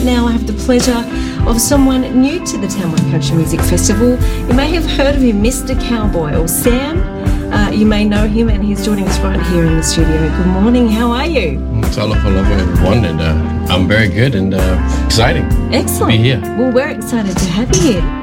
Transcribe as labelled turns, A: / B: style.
A: right now I have the pleasure of someone new to the Tamworth Country Music Festival. You may have heard of him, Mr. Cowboy, or Sam. You may know him, and he's joining us right here in the studio. Good morning, how are you?
B: Talofa lava everyone, and I'm very good and exciting.
A: Excellent.
B: To be here.
A: Well, we're excited to have you here.